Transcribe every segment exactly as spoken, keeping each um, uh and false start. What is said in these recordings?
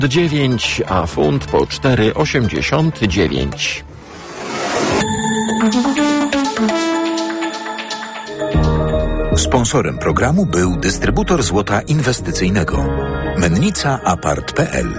dziewięć, a funt po cztery osiemdziesiąt dziewięć. Sponsorem programu był dystrybutor złota inwestycyjnego Mennica Apart kropka p l.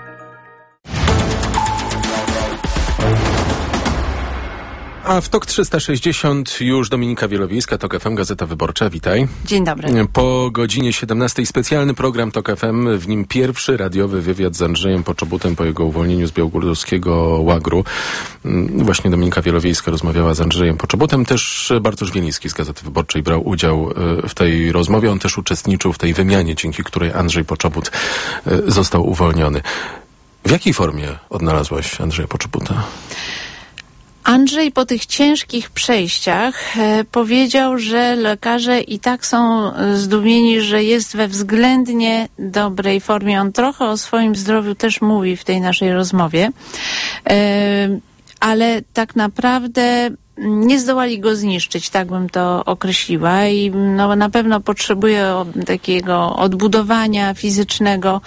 A w TOK trzysta sześćdziesiąt już Dominika Wielowiejska, TOK F M, Gazeta Wyborcza. Witaj. Dzień dobry. Po godzinie siedemnastej specjalny program TOK F M, w nim pierwszy radiowy wywiad z Andrzejem Poczobutem po jego uwolnieniu z białogórskiego łagru. Właśnie Dominika Wielowiejska rozmawiała z Andrzejem Poczobutem. Też Bartosz Wieliński z Gazety Wyborczej brał udział w tej rozmowie. On też uczestniczył w tej wymianie, dzięki której Andrzej Poczobut został uwolniony. W jakiej formie odnalazłaś Andrzeja Poczobuta? Andrzej po tych ciężkich przejściach e, powiedział, że lekarze i tak są zdumieni, że jest we względnie dobrej formie. On trochę o swoim zdrowiu też mówi w tej naszej rozmowie, e, ale tak naprawdę nie zdołali go zniszczyć, tak bym to określiła, i no, na pewno potrzebuje takiego odbudowania fizycznego.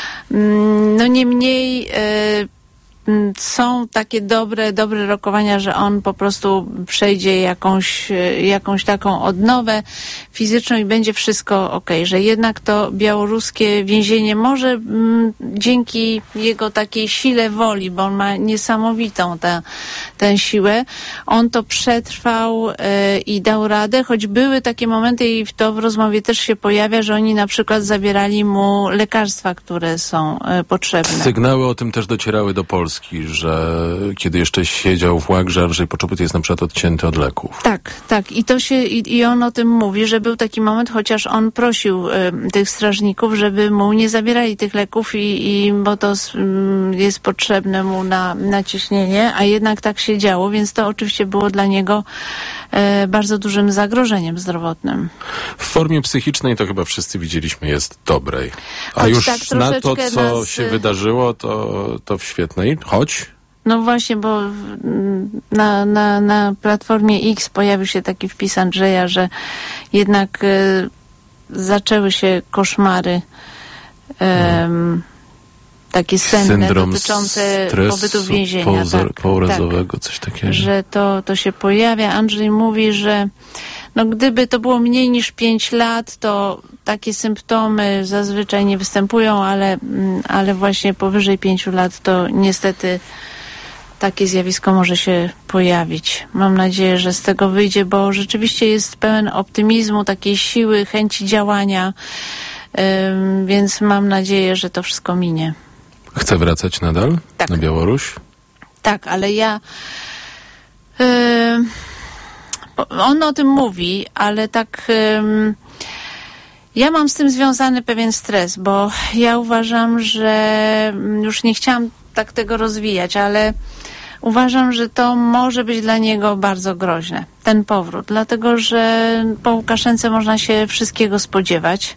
No niemniej e, są takie dobre, dobre rokowania, że on po prostu przejdzie jakąś, jakąś taką odnowę fizyczną i będzie wszystko okej, że jednak to białoruskie więzienie może m, dzięki jego takiej sile woli, bo on ma niesamowitą tę, tę siłę, on to przetrwał y, i dał radę, choć były takie momenty i to w rozmowie też się pojawia, że oni na przykład zabierali mu lekarstwa, które są y, potrzebne. Sygnały o tym też docierały do Polski, że kiedy jeszcze siedział w łagrze, Andrzej Poczobut jest na przykład odcięty od leków. Tak, tak. I to się, i, i on o tym mówi, że był taki moment, chociaż on prosił y, tych strażników, żeby mu nie zabierali tych leków, i, i bo to y, jest potrzebne mu na, na ciśnienie, a jednak tak się działo, więc to oczywiście było dla niego y, bardzo dużym zagrożeniem zdrowotnym. W formie psychicznej to chyba wszyscy widzieliśmy jest dobrej. A Choć już tak na to, co nas... się wydarzyło, to, to w świetnej. Choć? No właśnie, bo na, na, na Platformie X pojawił się taki wpis Andrzeja, że jednak y, zaczęły się koszmary y, takie senne, syndrom dotyczące stresu pobytu w więzieniu. Pouzor, tak, pourazowego, tak, coś takiego. Że to, to się pojawia. Andrzej mówi, że no gdyby to było mniej niż pięć lat, to takie symptomy zazwyczaj nie występują, ale, ale właśnie powyżej pięciu lat to niestety takie zjawisko może się pojawić. Mam nadzieję, że z tego wyjdzie, bo rzeczywiście jest pełen optymizmu, takiej siły, chęci działania, ym, więc mam nadzieję, że to wszystko minie. Chce wracać nadal tak. na Białoruś? Tak, ale ja... Yy, on o tym mówi, ale tak... Yy, ja mam z tym związany pewien stres, bo ja uważam, że już nie chciałam tak tego rozwijać, ale uważam, że to może być dla niego bardzo groźne, ten powrót, dlatego że po Łukaszence można się wszystkiego spodziewać.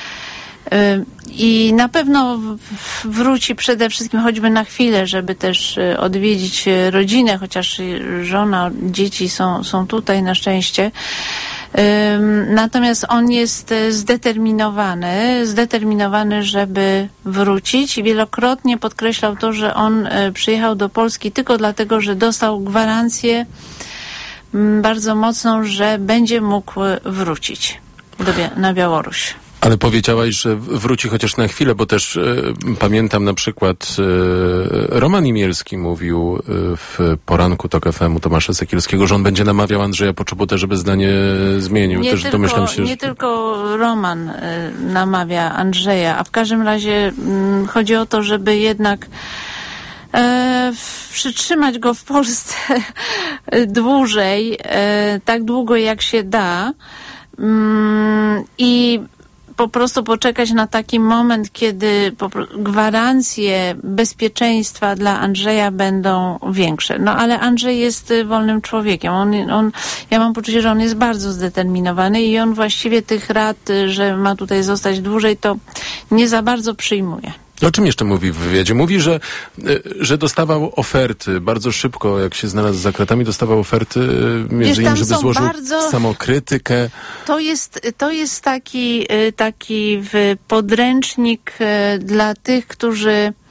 I na pewno wróci przede wszystkim choćby na chwilę, żeby też odwiedzić rodzinę, chociaż żona, dzieci są, są tutaj na szczęście. Natomiast on jest zdeterminowany, zdeterminowany, żeby wrócić, i wielokrotnie podkreślał to, że on przyjechał do Polski tylko dlatego, że dostał gwarancję bardzo mocną, że będzie mógł wrócić do, na Białoruś. Ale powiedziałaś, że wróci chociaż na chwilę, bo też y, pamiętam na przykład y, Roman Imielski mówił y, w poranku TOK F M u Tomasza Sekielskiego, że on będzie namawiał Andrzeja Poczobutę, żeby zdanie zmienił. Nie, też tylko, domyślam się, nie że... tylko Roman y, namawia Andrzeja, a w każdym razie y, chodzi o to, żeby jednak e, przytrzymać go w Polsce dłużej, e, tak długo jak się da, y, i po prostu poczekać na taki moment, kiedy gwarancje bezpieczeństwa dla Andrzeja będą większe. No ale Andrzej jest wolnym człowiekiem. On, on, ja mam poczucie, że on jest bardzo zdeterminowany i on właściwie tych rad, że ma tutaj zostać dłużej, to nie za bardzo przyjmuje. O czym jeszcze mówi w wywiadzie? Mówi, że, że dostawał oferty bardzo szybko, jak się znalazł za kratami, dostawał oferty między innymi, żeby złożył bardzo... samokrytykę. To jest, to jest taki, taki podręcznik dla tych, którzy